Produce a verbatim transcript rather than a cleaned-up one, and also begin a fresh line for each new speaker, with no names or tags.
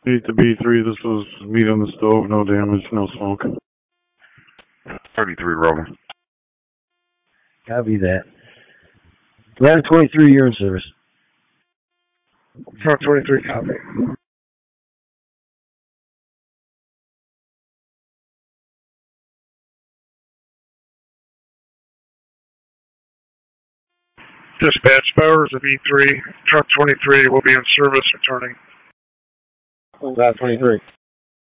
eight to B three, this was meat on the stove, no damage, no smoke.
thirty-three rolling.
Copy that. eleven twenty-three, you're in service.
Front twenty-three, copy. Dispatch, Bowers of E three, truck twenty-three will be in service returning.
About twenty-three.